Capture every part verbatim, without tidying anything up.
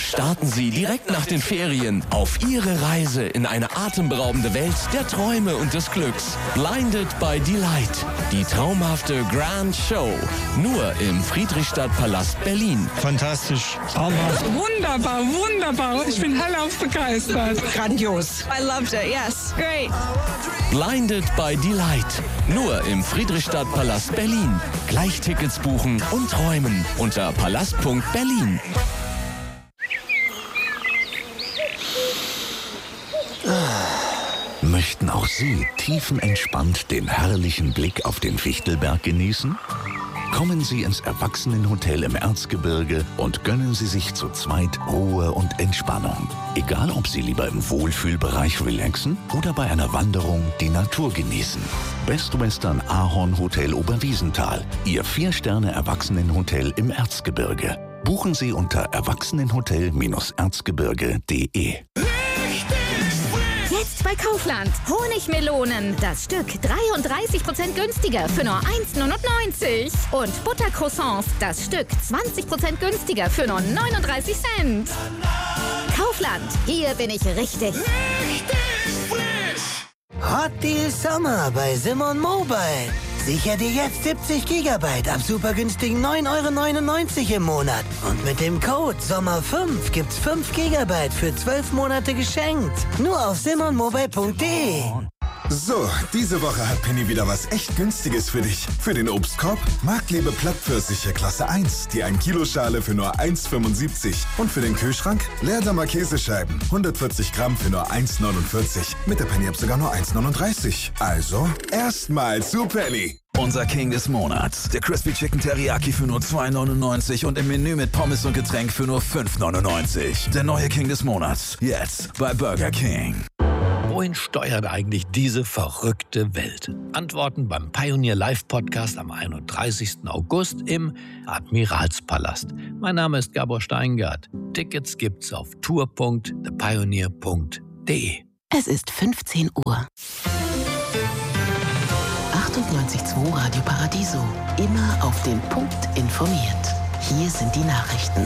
Starten Sie direkt nach den Ferien auf Ihre Reise in eine atemberaubende Welt der Träume und des Glücks. Blinded by Delight. Die traumhafte Grand Show. Nur im Friedrichstadtpalast Berlin. Fantastisch. Traumhaft. Wunderbar, wunderbar. Ich bin hellauf begeistert. Grandios. I loved it, yes. Great. Blinded by Delight. Nur im Friedrichstadtpalast Berlin. Gleich Tickets buchen und träumen unter palast punkt berlin. Möchten auch Sie tiefenentspannt den herrlichen Blick auf den Fichtelberg genießen? Kommen Sie ins Erwachsenenhotel im Erzgebirge und gönnen Sie sich zu zweit Ruhe und Entspannung. Egal, ob Sie lieber im Wohlfühlbereich relaxen oder bei einer Wanderung die Natur genießen. Best Western Ahorn Hotel Oberwiesenthal, Ihr Vier-Sterne-Erwachsenenhotel im Erzgebirge. Buchen Sie unter erwachsenenhotel erzgebirge punkt de. Jetzt bei Kaufland. Honigmelonen. Das Stück dreiunddreißig Prozent günstiger für nur eins neunundneunzig. Und Buttercroissants. Das Stück zwanzig Prozent günstiger für nur neununddreißig Cent. Kaufland. Hier bin ich richtig. Richtig frisch. Hot Deal Sommer bei Simon Mobile. Sicher dir jetzt siebzig Gigabyte ab super günstigen neun Euro neunundneunzig im Monat. Und mit dem Code Sommer fünf gibt's fünf Gigabyte für zwölf Monate geschenkt. Nur auf simon mobile punkt de. So, diese Woche hat Penny wieder was echt Günstiges für dich. Für den Obstkorb Marktlebe Plattpfirsiche Klasse eins, die ein Kilo Schale für nur eins fünfundsiebzig. Und für den Kühlschrank Leerdammer Käsescheiben, hundertvierzig Gramm für nur eins neunundvierzig. Mit der Penny-App sogar nur eins neununddreißig. Also, erstmal zu Penny. Unser King des Monats, der Crispy Chicken Teriyaki für nur zwei neunundneunzig und im Menü mit Pommes und Getränk für nur fünf neunundneunzig. Der neue King des Monats, jetzt bei Burger King. Wohin steuert eigentlich diese verrückte Welt? Antworten beim Pioneer Live Podcast am einunddreißigsten August im Admiralspalast. Mein Name ist Gabor Steingart. Tickets gibt's auf tour punkt the pioneer punkt de. Es ist fünfzehn Uhr. achtundneunzig Komma zwei Radio Paradiso. Immer auf den Punkt informiert. Hier sind die Nachrichten.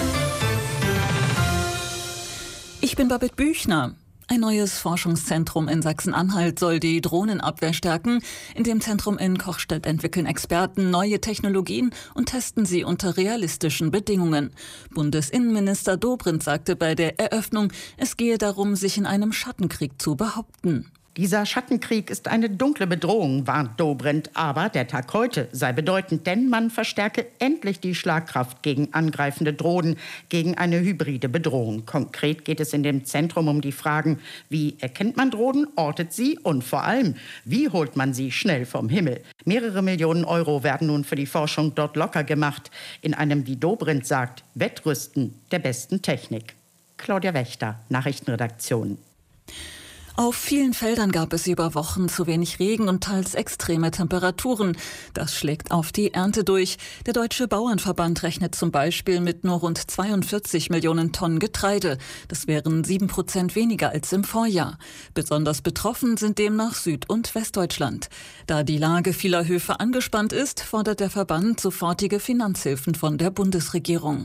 Ich bin Babette Büchner. Ein neues Forschungszentrum in Sachsen-Anhalt soll die Drohnenabwehr stärken. In dem Zentrum in Kochstedt entwickeln Experten neue Technologien und testen sie unter realistischen Bedingungen. Bundesinnenminister Dobrindt sagte bei der Eröffnung, es gehe darum, sich in einem Schattenkrieg zu behaupten. Dieser Schattenkrieg ist eine dunkle Bedrohung, warnt Dobrindt. Aber der Tag heute sei bedeutend, denn man verstärke endlich die Schlagkraft gegen angreifende Drohnen, gegen eine hybride Bedrohung. Konkret geht es in dem Zentrum um die Fragen, wie erkennt man Drohnen, ortet sie und vor allem, wie holt man sie schnell vom Himmel. Mehrere Millionen Euro werden nun für die Forschung dort locker gemacht, in einem, wie Dobrindt sagt, Wettrüsten der besten Technik. Claudia Wächter, Nachrichtenredaktion. Auf vielen Feldern gab es über Wochen zu wenig Regen und teils extreme Temperaturen. Das schlägt auf die Ernte durch. Der Deutsche Bauernverband rechnet zum Beispiel mit nur rund zweiundvierzig Millionen Tonnen Getreide. Das wären sieben Prozent weniger als im Vorjahr. Besonders betroffen sind demnach Süd- und Westdeutschland. Da die Lage vieler Höfe angespannt ist, fordert der Verband sofortige Finanzhilfen von der Bundesregierung.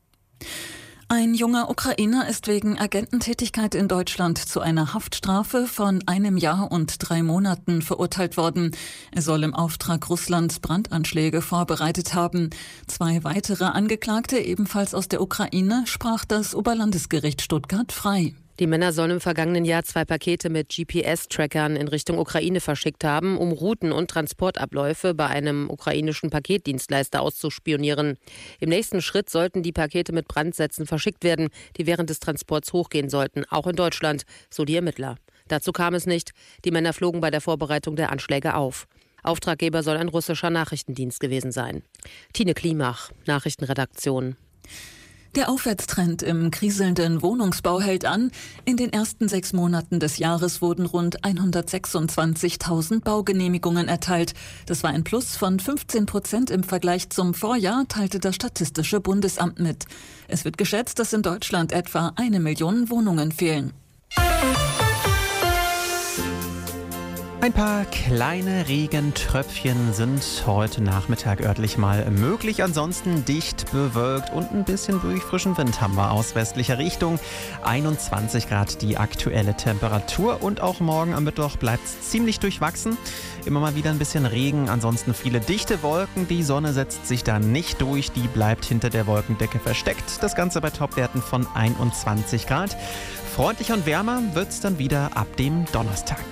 Ein junger Ukrainer ist wegen Agententätigkeit in Deutschland zu einer Haftstrafe von einem Jahr und drei Monaten verurteilt worden. Er soll im Auftrag Russlands Brandanschläge vorbereitet haben. Zwei weitere Angeklagte, ebenfalls aus der Ukraine, sprach das Oberlandesgericht Stuttgart frei. Die Männer sollen im vergangenen Jahr zwei Pakete mit G P S-Trackern in Richtung Ukraine verschickt haben, um Routen und Transportabläufe bei einem ukrainischen Paketdienstleister auszuspionieren. Im nächsten Schritt sollten die Pakete mit Brandsätzen verschickt werden, die während des Transports hochgehen sollten, auch in Deutschland, so die Ermittler. Dazu kam es nicht. Die Männer flogen bei der Vorbereitung der Anschläge auf. Auftraggeber soll ein russischer Nachrichtendienst gewesen sein. Tine Klimach, Nachrichtenredaktion. Der Aufwärtstrend im kriselnden Wohnungsbau hält an. In den ersten sechs Monaten des Jahres wurden rund hundertsechsundzwanzigtausend Baugenehmigungen erteilt. Das war ein Plus von fünfzehn Prozent im Vergleich zum Vorjahr, teilte das Statistische Bundesamt mit. Es wird geschätzt, dass in Deutschland etwa eine Million Wohnungen fehlen. Ein paar kleine Regentröpfchen sind heute Nachmittag örtlich mal möglich. Ansonsten dicht bewölkt und ein bisschen durchfrischen Wind haben wir aus westlicher Richtung. einundzwanzig Grad die aktuelle Temperatur und auch morgen am Mittwoch bleibt es ziemlich durchwachsen. Immer mal wieder ein bisschen Regen, ansonsten viele dichte Wolken. Die Sonne setzt sich da nicht durch, die bleibt hinter der Wolkendecke versteckt. Das Ganze bei Topwerten von einundzwanzig Grad. Freundlicher und wärmer wird es dann wieder ab dem Donnerstag.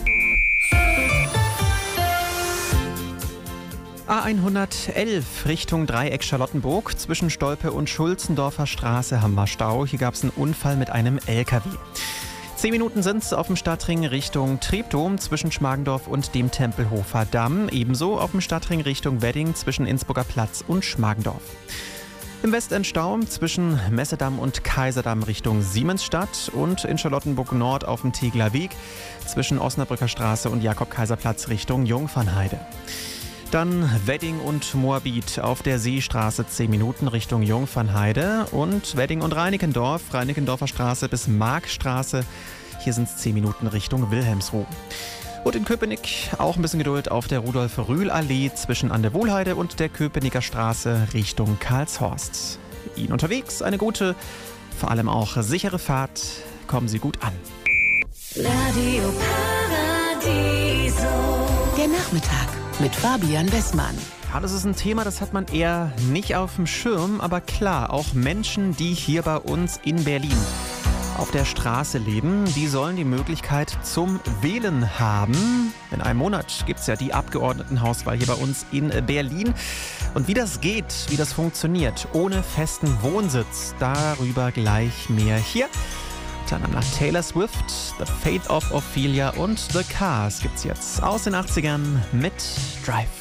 A hundertelf Richtung Dreieck Charlottenburg. Zwischen Stolpe und Schulzendorfer Straße haben wir Stau. Hier gab es einen Unfall mit einem L K W. Zehn Minuten sind es auf dem Stadtring Richtung Treptow zwischen Schmargendorf und dem Tempelhofer Damm. Ebenso auf dem Stadtring Richtung Wedding zwischen Innsbrucker Platz und Schmargendorf. Im Westend Stau zwischen Messedamm und Kaiserdamm Richtung Siemensstadt und in Charlottenburg Nord auf dem Tegler Weg zwischen Osnabrücker Straße und Jakob-Kaiser-Platz Richtung Jungfernheide. Dann Wedding und Moabit auf der Seestraße zehn Minuten Richtung Jungfernheide und Wedding und Reinickendorf, Reinickendorfer Straße bis Markstraße. Hier sind es zehn Minuten Richtung Wilhelmsruh. Und in Köpenick auch ein bisschen Geduld auf der Rudolf-Rühl-Allee zwischen An der Wohlheide und der Köpenicker Straße Richtung Karlshorst. Ihnen unterwegs eine gute, vor allem auch sichere Fahrt. Kommen Sie gut an. Radio Paradiso. Der Nachmittag mit Fabian Bessmann. Ja, das ist ein Thema, das hat man eher nicht auf dem Schirm, aber klar, auch Menschen, die hier bei uns in Berlin auf der Straße leben, die sollen die Möglichkeit zum Wählen haben. In einem Monat gibt es ja die Abgeordnetenhauswahl hier bei uns in Berlin. Und wie das geht, wie das funktioniert, ohne festen Wohnsitz, darüber gleich mehr hier. Dann nach Taylor Swift, The Fate of Ophelia und The Cars gibt's jetzt aus den achtzigern mit Drive.